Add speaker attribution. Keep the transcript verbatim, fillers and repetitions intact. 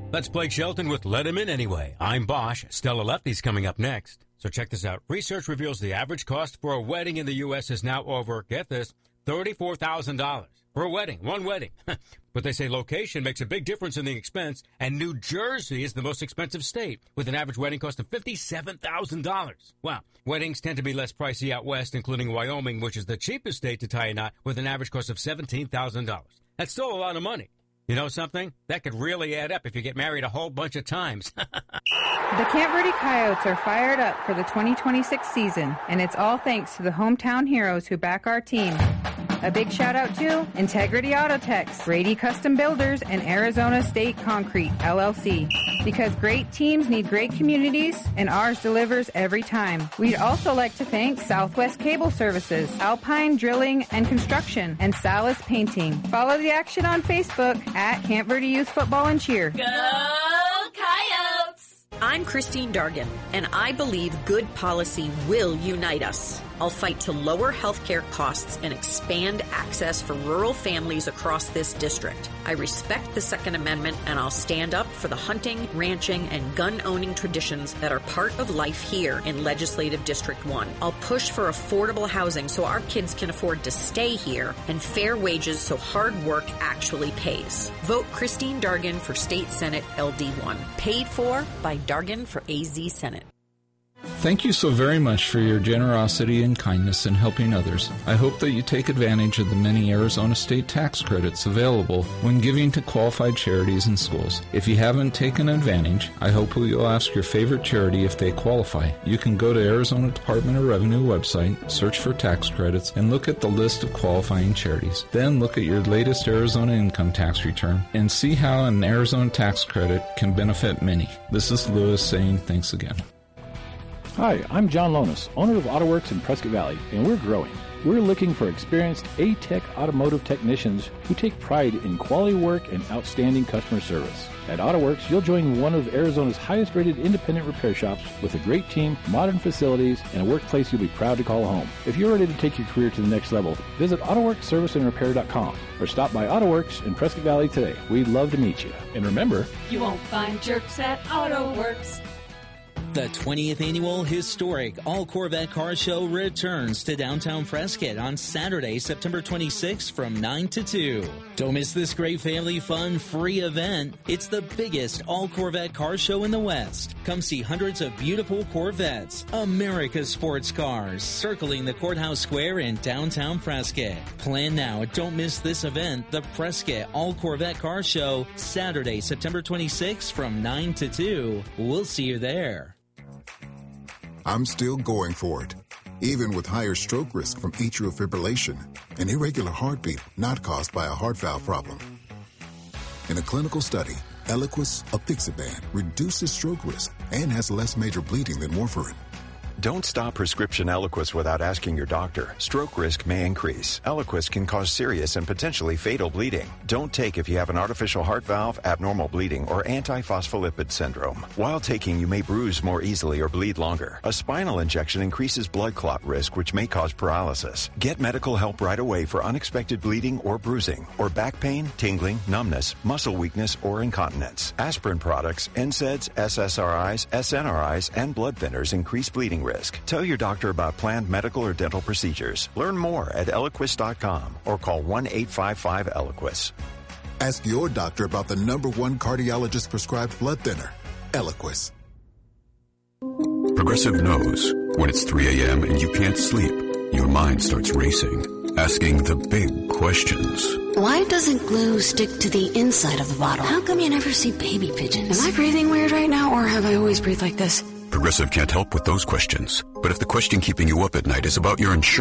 Speaker 1: That's Blake Shelton with Let Him In Anyway. I'm Bosch. Stella Lefty's coming up next. So check this out. Research reveals the average cost for a wedding in the U S is now over, get this, thirty-four thousand dollars. For a wedding, one wedding. But they say location makes a big difference in the expense, and New Jersey is the most expensive state, with an average wedding cost of fifty-seven thousand dollars. Wow. Weddings tend to be less pricey out west, including Wyoming, which is the cheapest state to tie a knot, with an average cost of seventeen thousand dollars. That's still a lot of money. You know something? That could really add up if you get married a whole bunch of times.
Speaker 2: The Camp Verde Coyotes are fired up for the twenty twenty-six season, and it's all thanks to the hometown heroes who back our team. A big shout out to Integrity Autotex, Brady Custom Builders, and Arizona State Concrete, L L C. Because great teams need great communities, and ours delivers every time. We'd also like to thank Southwest Cable Services, Alpine Drilling and Construction, and Salas Painting. Follow the action on Facebook at Camp Verde Youth Football and Cheer.
Speaker 3: Go Coyotes!
Speaker 4: I'm Christine Dargan, and I believe good policy will unite us. I'll fight to lower healthcare costs and expand access for rural families across this district. I respect the Second Amendment, and I'll stand up for the hunting, ranching, and gun-owning traditions that are part of life here in Legislative District one. I'll push for affordable housing so our kids can afford to stay here, and fair wages so hard work actually pays. Vote Christine Dargan for State Senate L D one. Paid for by Dargan for A Z Senate.
Speaker 5: Thank you so very much for your generosity and kindness in helping others. I hope that you take advantage of the many Arizona state tax credits available when giving to qualified charities and schools. If you haven't taken advantage, I hope you'll ask your favorite charity if they qualify. You can go to Arizona Department of Revenue website, search for tax credits, and look at the list of qualifying charities. Then look at your latest Arizona income tax return and see how an Arizona tax credit can benefit many. This is Lewis saying thanks again.
Speaker 6: Hi, I'm John Lonis, owner of AutoWorks in Prescott Valley, and we're growing. We're looking for experienced A-Tech automotive technicians who take pride in quality work and outstanding customer service. At AutoWorks, you'll join one of Arizona's highest-rated independent repair shops with a great team, modern facilities, and a workplace you'll be proud to call home. If you're ready to take your career to the next level, visit AutoWorks Service and Repair dot com or stop by AutoWorks in Prescott Valley today. We'd love to meet you. And remember,
Speaker 3: you won't find jerks at AutoWorks.
Speaker 7: The twentieth Annual Historic All Corvette Car Show returns to downtown Prescott on Saturday, September twenty-sixth from nine to two. Don't miss this great family fun free event. It's the biggest all Corvette car show in the West. Come see hundreds of beautiful Corvettes, America's sports cars, circling the Courthouse Square in downtown Prescott. Plan now. Don't miss this event, the Prescott All Corvette Car Show, Saturday, September twenty-sixth from nine to two. We'll see you there.
Speaker 8: I'm still going for it, even with higher stroke risk from atrial fibrillation, an irregular heartbeat not caused by a heart valve problem. In a clinical study, Eliquis apixaban reduces stroke risk and has less major bleeding than warfarin.
Speaker 9: Don't stop prescription Eliquis without asking your doctor. Stroke risk may increase. Eliquis can cause serious and potentially fatal bleeding. Don't take if you have an artificial heart valve, abnormal bleeding, or antiphospholipid syndrome. While taking, you may bruise more easily or bleed longer. A spinal injection increases blood clot risk, which may cause paralysis. Get medical help right away for unexpected bleeding or bruising, or back pain, tingling, numbness, muscle weakness, or incontinence. Aspirin products, N SAIDs, S S R Is, S N R Is, and blood thinners increase bleeding risk. Risk. Tell your doctor about planned medical or dental procedures. Learn more at Eliquis dot com or call one eight five five Eliquis.
Speaker 8: Ask your doctor about the number one cardiologist prescribed blood thinner, Eliquis.
Speaker 10: Progressive knows when it's three a.m. and you can't sleep, your mind starts racing, asking the big questions.
Speaker 11: Why doesn't glue stick to the inside of the bottle? How come you never see baby pigeons? Am I breathing weird right now, or have I always breathed like this?
Speaker 10: Progressive can't help with those questions. But if the question keeping you up at night is about your insurance,